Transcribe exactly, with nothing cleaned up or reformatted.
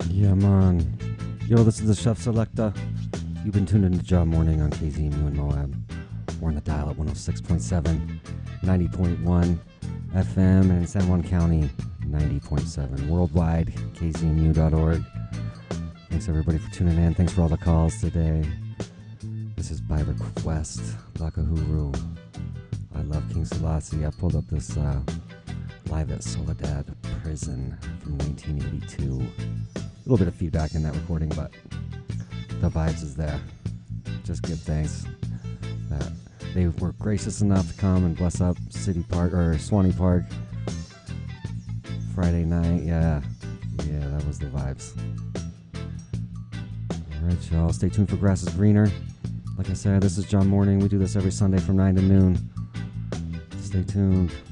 Yeah, man. Yo, this is the Chef Selecta. You've been tuned into Job Morning on K Z M U in Moab. We're on the dial at one oh six point seven, ninety point one F M, and in San Juan County, ninety point seven. Worldwide, K Z M U dot org. Thanks everybody for tuning in. Thanks for all the calls today. This is by request, Lakahuru. I love King Selassie. I pulled up this uh, live at Soledad Prison from nineteen eighty-two. A little bit of feedback in that recording, but the vibes is there. Just give thanks that they were gracious enough to come and bless up City Park or Swanee Park Friday night. Yeah, yeah, that was the vibes. All right, y'all. Stay tuned for Grass is Greener. Like I said, this is John Morning. We do this every Sunday from nine to noon. Stay tuned.